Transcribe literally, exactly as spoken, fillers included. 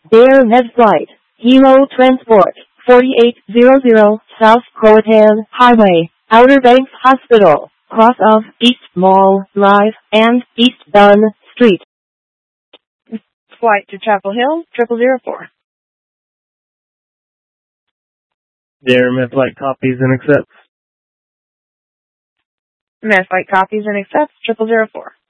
Air Med Flight, Hilo Transport, forty-eight hundred South Croatan Highway, Outer Banks Hospital, cross of East Mall Drive and East Dunn Street. Flight to Chapel Hill, triple zero four. Air Med Flight copies and accepts. Med Flight copies and accepts, triple zero four.